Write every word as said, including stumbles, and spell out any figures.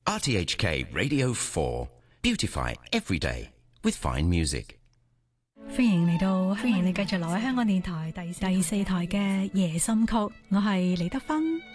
R T H K Radio four Beautify every day with fine music。 歡迎嚟到，歡迎你繼續留喺香港電台第第四台嘅夜心曲，我係李德芬。